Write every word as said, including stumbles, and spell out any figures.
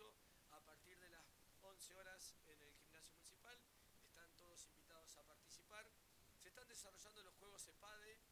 marzo a partir de las once horas en el gimnasio municipal. Están todos invitados a participar. Se están desarrollando los juegos EPADE